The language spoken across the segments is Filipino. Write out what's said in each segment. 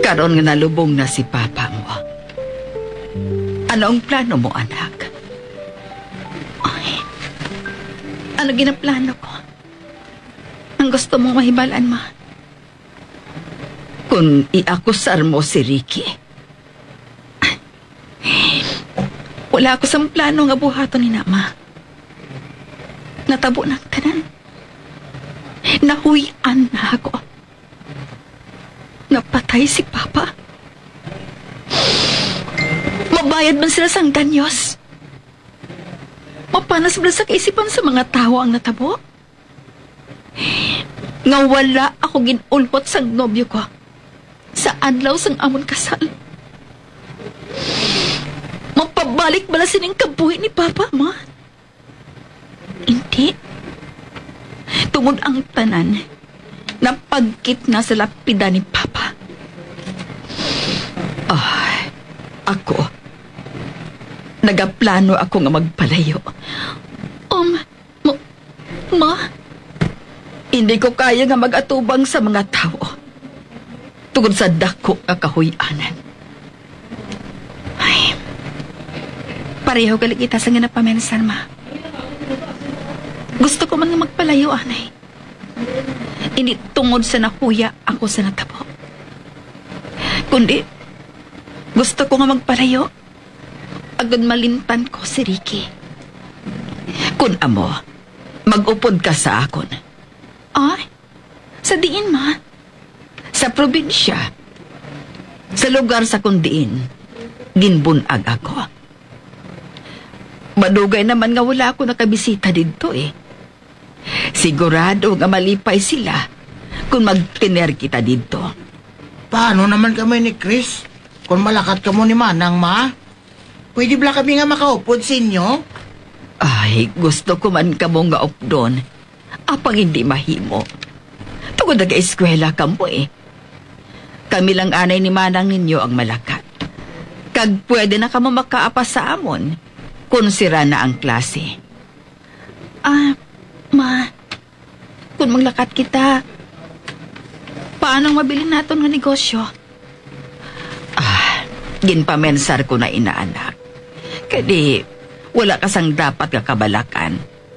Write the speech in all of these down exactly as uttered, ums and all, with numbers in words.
Karon nga nalubong na si Papa mo. Ano ang plano mo, anak? Ay, ano ginaplano ko? Ang gusto mong mahibalaan, ma? Kung iakusar mo si Ricky. Wala ako sa plano nga buhaton ni Nama. Natabo ng tanan. Nahuyan na ako. Napatay si Papa. Mabayad man sila sang danyos. Mapanas ba sa kaisipan sa mga tao ang natabo? Nga wala ako ginulhot sang nobyo ko sa adlaw sang amon kasal. Mapabalik bala sining kabuhi ni Papa, ma? Hindi. Tungod ang tanan, napagkit na sa lapida ni Papa. Ay, ako. Nagaplano ako nga magpalayo. Um, ma... ma? Hindi ko kaya nga mag-atubang sa mga tao. Tungod sa dako nga kahuyanan. Ay, pareho galit kita sa nga napamensan, ma. Gusto ko man nga magpalayo, anay. Hindi tungod sa nahuya ako sa natabo. Kundi, gusto ko nga magpalayo. Agad malintan ko si Ricky. Kung amo, mag-upod ka sa akon. Ay, sa diin, ma? Sa probinsya. Sa lugar sa kundiin, ginbunag ako. Madugay naman nga wala ako nakabisita dito eh. Sigurado nga malipay sila kung magtiner kita dito. Paano naman kami ni Chris? Kung malakat ka mo ni Manang, ma? Pwede ba kami nga makaupod sa inyo? Ay, gusto ko man ka mo nga updon. Apang hindi mahimo. Tugod na ka-eskwela ka mo eh. Kami lang anay ni Manang ninyo ang malakat. Kag pwede na ka mo makaapa sa amon kung sira na ang klase. Ah, ma, kung maglakat kita, paano mabili naton nga negosyo? Ah, ginpamensar ko na inaanak. Kadi, wala kasang dapat kakabalakan.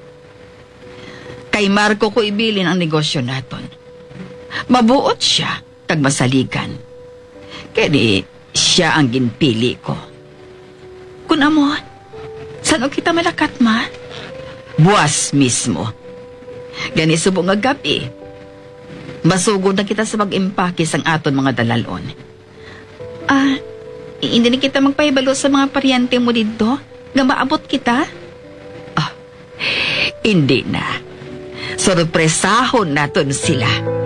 Kay Marco ko ibilin ang negosyo naton. Mabuot siya, kag masaligan. Kadi, siya ang ginpili ko. Kung amo, saan o kita malakat, ma? Buwas mismo. Gani subong nga gabi. Masugod na kita sa mag-impakis ang aton mga dalalon. Ah, hindi na kita magpahibalo sa mga paryente mo dito? Nga maabot kita? Ah, hindi na. Sorpresahon naton sila.